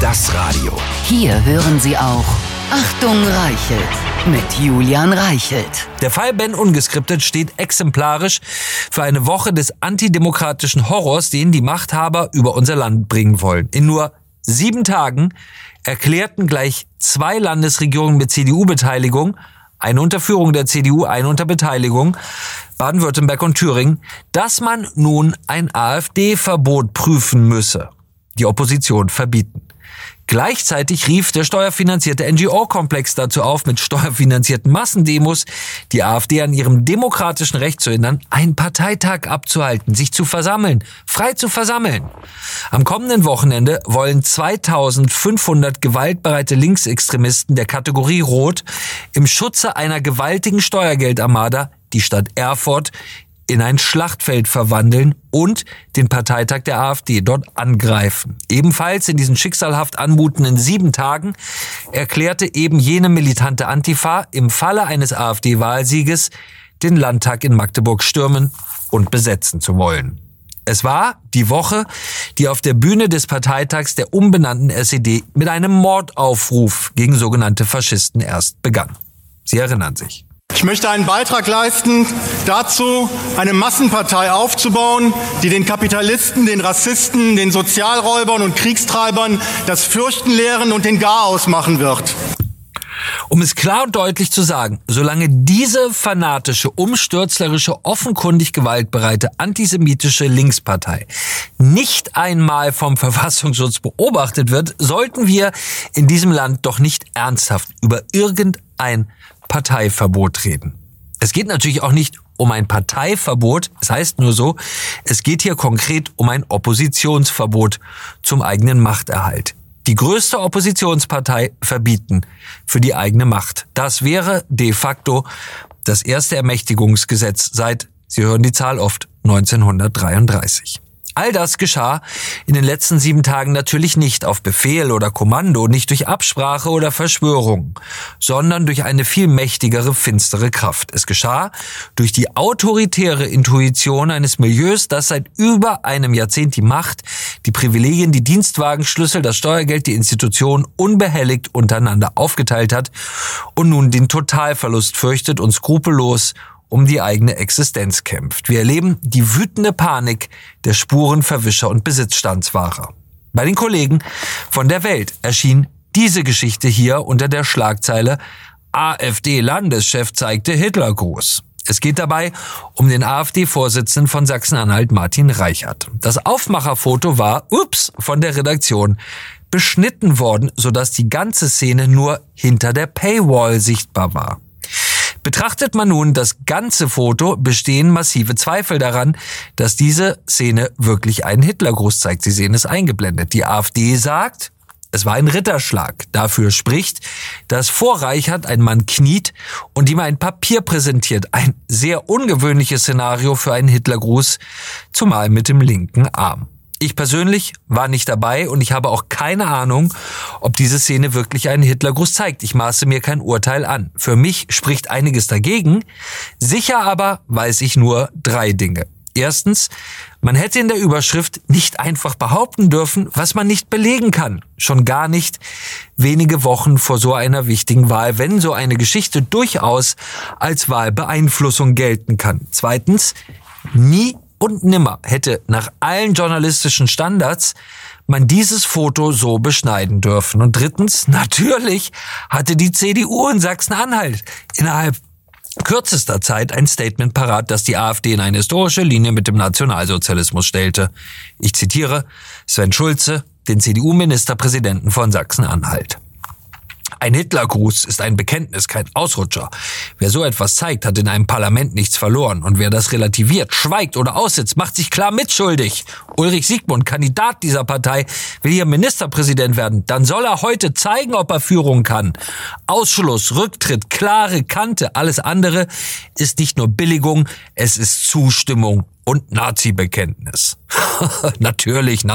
Das Radio. Hier hören Sie auch Achtung Reichelt mit Julian Reichelt. Der Fall Ben Ungeskriptet steht exemplarisch für eine Woche des antidemokratischen Horrors, den die Machthaber über unser Land bringen wollen. In nur 7 Tagen erklärten gleich 2 Landesregierungen mit CDU-Beteiligung, eine unter Führung der CDU, eine unter Beteiligung, Baden-Württemberg und Thüringen, dass man nun ein AfD-Verbot prüfen müsse. Die Opposition verbieten. Gleichzeitig rief der steuerfinanzierte NGO-Komplex dazu auf, mit steuerfinanzierten Massendemos die AfD an ihrem demokratischen Recht zu hindern, einen Parteitag abzuhalten, sich zu versammeln, frei zu versammeln. Am kommenden Wochenende wollen 2500 gewaltbereite Linksextremisten der Kategorie Rot im Schutze einer gewaltigen Steuergeldarmada die Stadt Erfurt in ein Schlachtfeld verwandeln und den Parteitag der AfD dort angreifen. Ebenfalls in diesen schicksalhaft anmutenden 7 Tagen erklärte eben jene militante Antifa im Falle eines AfD-Wahlsieges den Landtag in Magdeburg stürmen und besetzen zu wollen. Es war die Woche, die auf der Bühne des Parteitags der umbenannten SED mit einem Mordaufruf gegen sogenannte Faschisten erst begann. Sie erinnern sich. Ich möchte einen Beitrag leisten dazu, eine Massenpartei aufzubauen, die den Kapitalisten, den Rassisten, den Sozialräubern und Kriegstreibern das Fürchten lehren und den Garaus machen wird. Um es klar und deutlich zu sagen, solange diese fanatische, umstürzlerische, offenkundig gewaltbereite, antisemitische Linkspartei nicht einmal vom Verfassungsschutz beobachtet wird, sollten wir in diesem Land doch nicht ernsthaft über irgendein Parteiverbot reden. Es geht natürlich auch nicht um ein Parteiverbot, es heißt nur so, es geht hier konkret um ein Oppositionsverbot zum eigenen Machterhalt. Die größte Oppositionspartei verbieten für die eigene Macht. Das wäre de facto das erste Ermächtigungsgesetz seit, Sie hören die Zahl oft, 1933. All das geschah in den letzten 7 Tagen natürlich nicht auf Befehl oder Kommando, nicht durch Absprache oder Verschwörung, sondern durch eine viel mächtigere, finstere Kraft. Es geschah durch die autoritäre Intuition eines Milieus, das seit über einem Jahrzehnt die Macht, die Privilegien, die Dienstwagenschlüssel, das Steuergeld, die Institutionen unbehelligt untereinander aufgeteilt hat und nun den Totalverlust fürchtet und skrupellos um die eigene Existenz kämpft. Wir erleben die wütende Panik der Spurenverwischer und Besitzstandswahrer. Bei den Kollegen von der Welt erschien diese Geschichte hier unter der Schlagzeile AfD-Landeschef zeigte Hitlergruß. Es geht dabei um den AfD-Vorsitzenden von Sachsen-Anhalt, Martin Reichert. Das Aufmacherfoto war, von der Redaktion beschnitten worden, sodass die ganze Szene nur hinter der Paywall sichtbar war. Betrachtet man nun das ganze Foto, bestehen massive Zweifel daran, dass diese Szene wirklich einen Hitlergruß zeigt. Sie sehen es eingeblendet. Die AfD sagt, es war ein Ritterschlag. Dafür spricht, dass vor Reichert ein Mann kniet und ihm ein Papier präsentiert. Ein sehr ungewöhnliches Szenario für einen Hitlergruß, zumal mit dem linken Arm. Ich persönlich war nicht dabei und ich habe auch keine Ahnung, ob diese Szene wirklich einen Hitlergruß zeigt. Ich maße mir kein Urteil an. Für mich spricht einiges dagegen. Sicher aber weiß ich nur 3 Dinge. Erstens, man hätte in der Überschrift nicht einfach behaupten dürfen, was man nicht belegen kann. Schon gar nicht wenige Wochen vor so einer wichtigen Wahl, wenn so eine Geschichte durchaus als Wahlbeeinflussung gelten kann. Zweitens, nie und nimmer hätte nach allen journalistischen Standards man dieses Foto so beschneiden dürfen. Und drittens, natürlich hatte die CDU in Sachsen-Anhalt innerhalb kürzester Zeit ein Statement parat, das die AfD in eine historische Linie mit dem Nationalsozialismus stellte. Ich zitiere Sven Schulze, den CDU-Ministerpräsidenten von Sachsen-Anhalt. Ein Hitlergruß ist ein Bekenntnis, kein Ausrutscher. Wer so etwas zeigt, hat in einem Parlament nichts verloren. Und wer das relativiert, schweigt oder aussitzt, macht sich klar mitschuldig. Ulrich Siegmund, Kandidat dieser Partei, will hier Ministerpräsident werden. Dann soll er heute zeigen, ob er Führung kann. Ausschluss, Rücktritt, klare Kante, alles andere ist nicht nur Billigung, es ist Zustimmung und Nazi-Bekenntnis. Natürlich,